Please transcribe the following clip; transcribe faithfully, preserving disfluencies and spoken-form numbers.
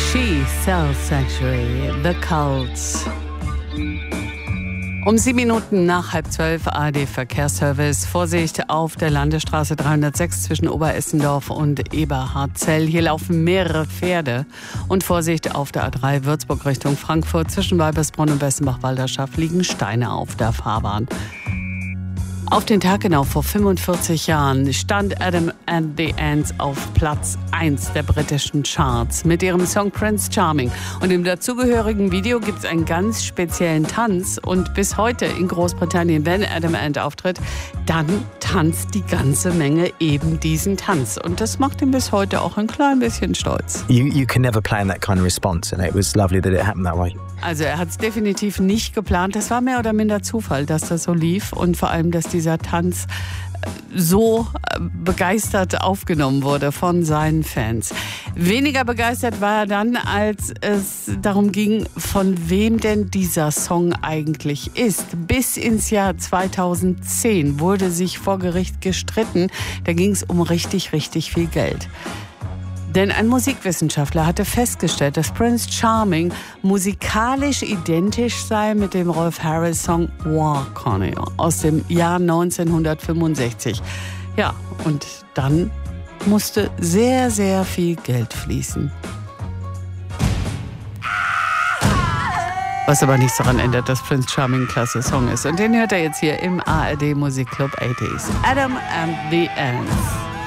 She Sells Sanctuary, The Cults. Um sieben Minuten nach halb zwölf, A R D-Verkehrsservice. Vorsicht auf der Landesstraße dreihundertsechs zwischen Oberessendorf und Eberhardzell. Hier laufen mehrere Pferde. Und Vorsicht auf der A drei Würzburg Richtung Frankfurt. Zwischen Weibersbronn und Bessenbach-Walderschaft liegen Steine auf der Fahrbahn. Auf den Tag genau vor fünfundvierzig Jahren stand Adam and the Ants auf Platz eins der britischen Charts mit ihrem Song Prince Charming. Und im dazugehörigen Video gibt es einen ganz speziellen Tanz. Und bis heute in Großbritannien, wenn Adam Ant auftritt, dann tanzt die ganze Menge eben diesen Tanz. Und das macht ihn bis heute auch ein klein bisschen stolz. You, you can never plan that kind of response, and it was lovely that it happened that way. Also er hat es definitiv nicht geplant. Das war mehr oder minder Zufall, dass das so lief und vor allem, dass dieser Tanz so begeistert aufgenommen wurde von seinen Fans. Weniger begeistert war er dann, als es darum ging, von wem denn dieser Song eigentlich ist. Bis ins Jahr zweitausendzehn wurde sich vor Gericht gestritten. Da ging es um richtig, richtig viel Geld. Denn ein Musikwissenschaftler hatte festgestellt, dass Prince Charming musikalisch identisch sei mit dem Rolf Harris-Song Walk On You aus dem Jahr neunzehnhundertfünfundsechzig. Ja, und dann musste sehr, sehr viel Geld fließen. Was aber nichts daran ändert, dass Prince Charming ein klasse Song ist. Und den hört er jetzt hier im A R D Musikclub achtziger. Adam and the Ants.